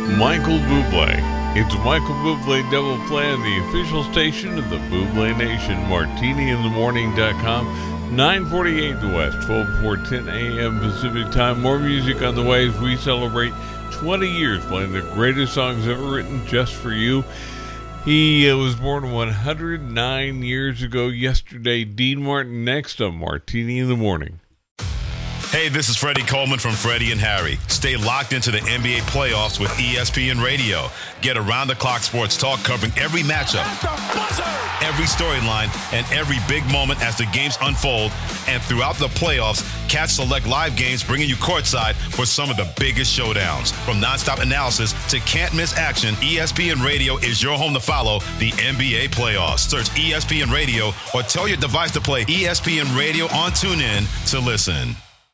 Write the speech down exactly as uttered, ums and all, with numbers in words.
Michael Bublé. It's Michael Bublé Double Play on the official station of the Bublé Nation, martini in the morning dot com, nine forty-eight the West, twelve before ten a.m. Pacific Time. More music on the way as we celebrate twenty years playing the greatest songs ever written just for you. He uh, was born one hundred nine years ago yesterday. Dean Martin next on Martini in the Morning. Hey, this is Freddie Coleman from Freddie and Harry. Stay locked into the N B A playoffs with E S P N Radio. Get around-the-clock sports talk covering every matchup, every storyline, and every big moment as the games unfold. And throughout the playoffs, catch select live games bringing you courtside for some of the biggest showdowns. From nonstop analysis to can't-miss action, E S P N Radio is your home to follow the N B A playoffs. Search E S P N Radio or tell your device to play E S P N Radio on TuneIn to listen.